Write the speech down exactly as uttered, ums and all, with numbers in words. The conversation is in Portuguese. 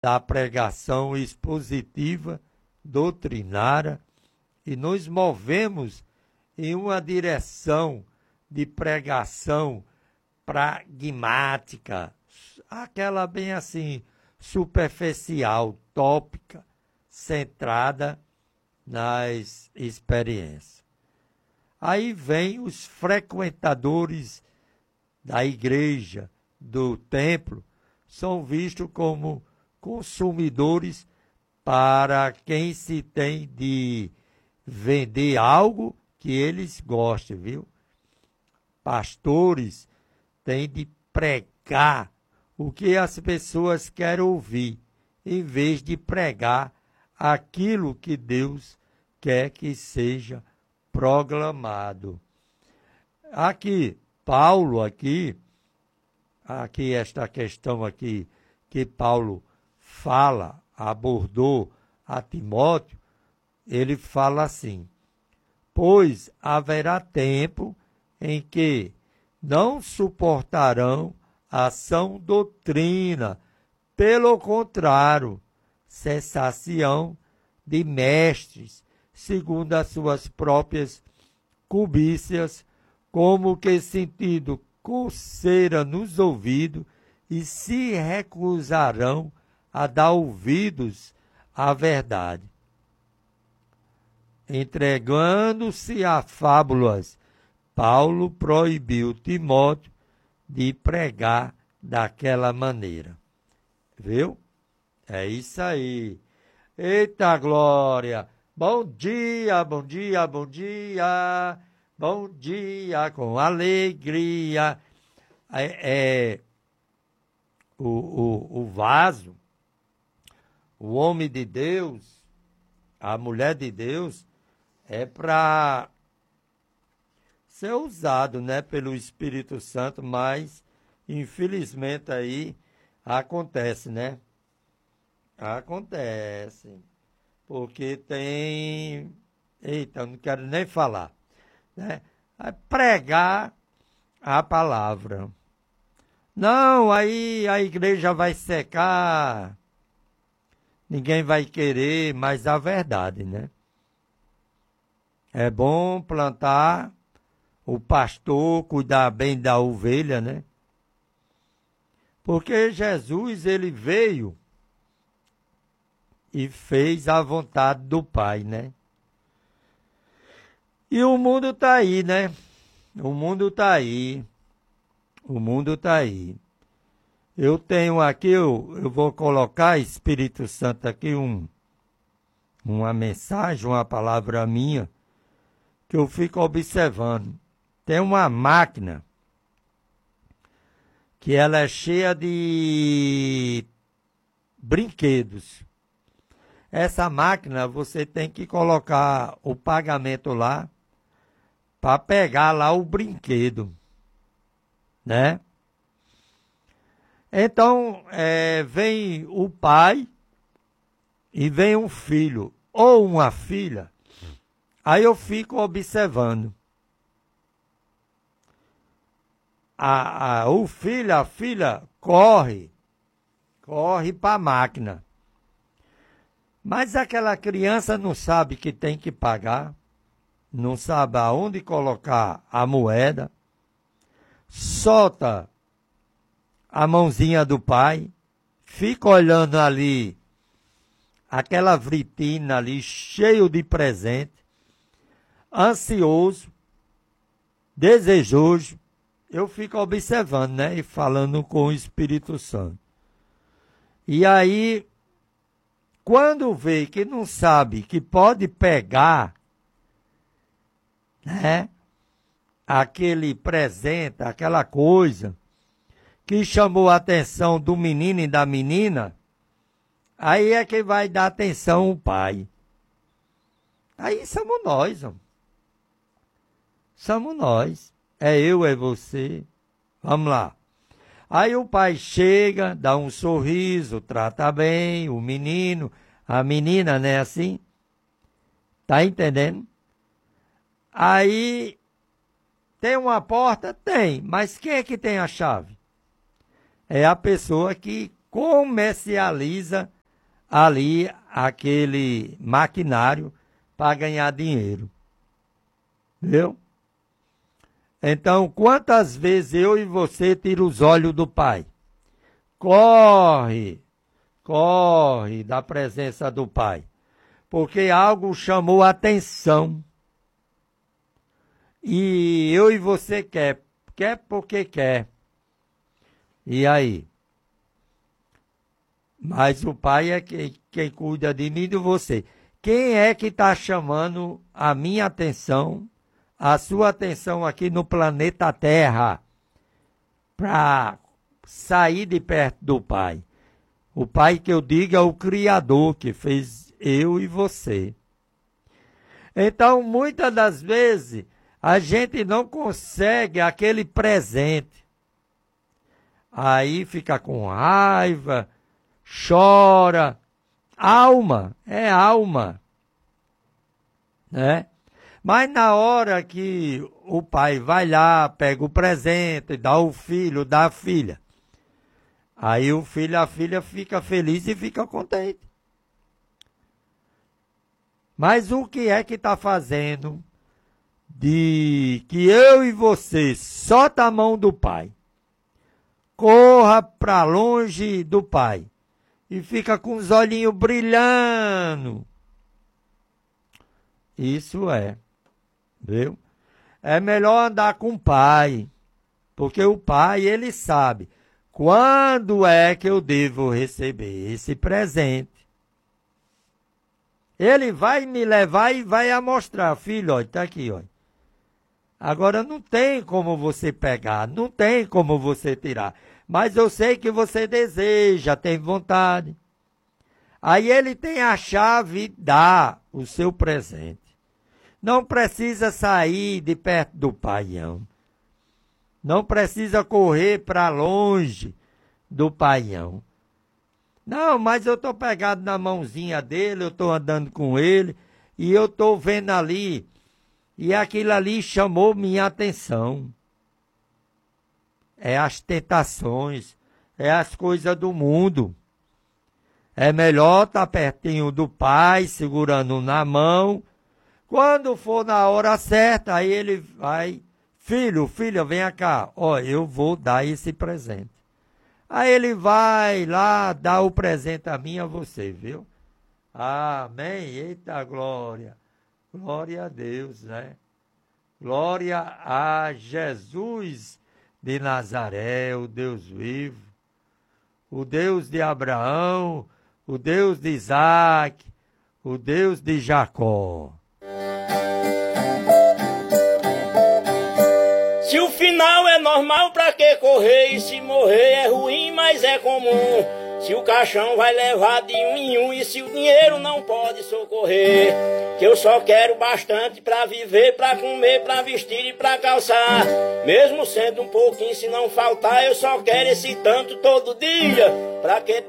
da pregação expositiva, doutrinária, e nos movemos em uma direção de pregação pragmática, aquela bem assim, superficial, tópica, centrada nas experiências. Aí vem os frequentadores da igreja, do templo, são vistos como consumidores para quem se tem de vender algo que eles gostem, viu? Pastores têm de pregar o que as pessoas querem ouvir, em vez de pregar aquilo que Deus quer que seja proclamado. Aqui, Paulo, aqui, aqui esta questão aqui que Paulo fala, abordou a Timóteo, ele fala assim: pois haverá tempo em que não suportarão a sã doutrina, pelo contrário, cessação de mestres, segundo as suas próprias cobícias, como que sentindo coceira nos ouvidos, e se recusarão a dar ouvidos à verdade, entregando-se a fábulas. Paulo proibiu Timóteo de pregar daquela maneira. Viu? É isso aí. Eita glória! Bom dia, bom dia, bom dia! Bom dia com alegria. É, é o, o, o vaso, o homem de Deus, a mulher de Deus, é para ser usado, né, pelo Espírito Santo, mas infelizmente aí acontece, né? Acontece. Porque tem... Eita, eu não quero nem falar, né? É pregar a palavra. Não, aí a igreja vai secar, ninguém vai querer, mas a verdade, né? É bom plantar, o pastor cuidar bem da ovelha, né? Porque Jesus, ele veio e fez a vontade do Pai, né? E o mundo está aí, né? O mundo está aí. O mundo está aí. Eu tenho aqui, eu, eu vou colocar, Espírito Santo, aqui um, uma mensagem, uma palavra minha, que eu fico observando. Tem uma máquina que ela é cheia de brinquedos. Essa máquina você tem que colocar o pagamento lá para pegar lá o brinquedo, né? Então, é, vem o pai e vem um filho ou uma filha. Aí eu fico observando. A, a, o filho, a filha, corre, corre para a máquina. Mas aquela criança não sabe que tem que pagar, não sabe aonde colocar a moeda, solta a mãozinha do pai, fica olhando ali, aquela vitrine ali, cheio de presente, ansioso, desejoso. Eu fico observando, né, e falando com o Espírito Santo. E aí, quando vê que não sabe que pode pegar, né, aquele presente, aquela coisa que chamou a atenção do menino e da menina, aí é que vai dar atenção o pai. Aí somos nós, homem. Somos nós. É eu, é você. Vamos lá. Aí o pai chega, dá um sorriso, trata bem o menino, a menina, né, assim. Tá entendendo? Aí, tem uma porta? Tem. Mas quem é que tem a chave? É a pessoa que comercializa ali aquele maquinário para ganhar dinheiro. Viu? Então, quantas vezes eu e você tira os olhos do Pai? Corre, corre da presença do Pai, porque algo chamou a atenção. E eu e você quer, quer porque quer. E aí? Mas o Pai é quem, quem cuida de mim e de você. Quem é que está chamando a minha atenção, a sua atenção aqui no planeta Terra, para sair de perto do Pai? O Pai que eu digo é o Criador que fez eu e você. Então, muitas das vezes, a gente não consegue aquele presente. Aí fica com raiva, chora. Alma, é alma. Né? Mas na hora que o pai vai lá, pega o presente, dá o filho, dá a filha. Aí o filho e a filha fica feliz e fica contente. Mas o que é que está fazendo de que eu e você solta a mão do pai, corra para longe do pai e fica com os olhinhos brilhando? Isso é, viu? É melhor andar com o pai, porque o pai, ele sabe quando é que eu devo receber esse presente. Ele vai me levar e vai mostrar, filho, olha, tá aqui, olha. Agora não tem como você pegar, não tem como você tirar. Mas eu sei que você deseja, tem vontade. Aí ele tem a chave e dá o seu presente. Não precisa sair de perto do paião. Não precisa correr para longe do paião. Não, mas eu estou pegado na mãozinha dele, eu estou andando com ele, e eu estou vendo ali, e aquilo ali chamou minha atenção. É as tentações, é as coisas do mundo. É melhor estar pertinho do pai, segurando na mão. Quando for na hora certa, aí ele vai, filho, filha, vem cá, ó, eu vou dar esse presente. Aí ele vai lá dar o presente a mim e a você, viu? Amém, eita glória, glória a Deus, né? Glória a Jesus de Nazaré, o Deus vivo, o Deus de Abraão, o Deus de Isaac, o Deus de Jacó. Se o final é normal, pra que correr? E se morrer é ruim, mas é comum. Se o caixão vai levar de um em um, e se o dinheiro não pode socorrer, que eu só quero bastante pra viver, pra comer, pra vestir e pra calçar. Mesmo sendo um pouquinho, se não faltar, eu só quero esse tanto todo dia. Pra que